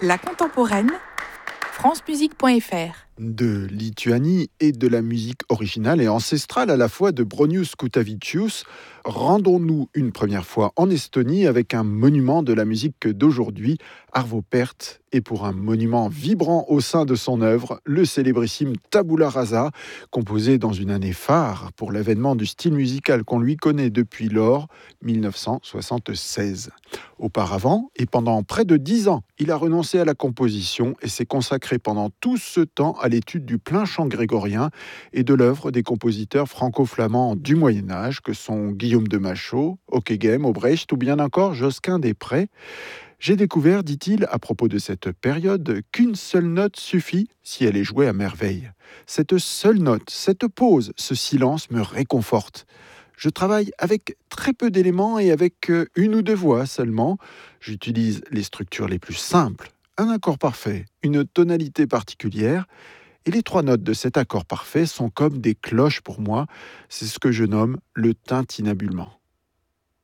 La contemporaine, francemusique.fr. De Lituanie et de la musique originale et ancestrale à la fois de Bronius Kutavičius, rendons-nous une première fois en Estonie avec un monument de la musique d'aujourd'hui, Arvo Pärt, et pour un monument vibrant au sein de son œuvre, le célébrissime Tabula Rasa, composé dans une année phare pour l'avènement du style musical qu'on lui connaît depuis lors, 1976. Auparavant, et pendant près de 10 ans, il a renoncé à la composition et s'est consacré pendant tout ce temps à l'étude du plein chant grégorien et de l'œuvre des compositeurs franco-flamands du Moyen-Âge que sont Guillaume de Machaut, Ockeghem, Obrecht ou bien encore Josquin des Prés. J'ai découvert, dit-il, à propos de cette période, qu'une seule note suffit si elle est jouée à merveille. Cette seule note, cette pause, ce silence me réconforte. Je travaille avec très peu d'éléments et avec une ou deux voix seulement. J'utilise les structures les plus simples, un accord parfait, une tonalité particulière. Et les 3 notes de cet accord parfait sont comme des cloches pour moi. C'est ce que je nomme le tintinnabullement.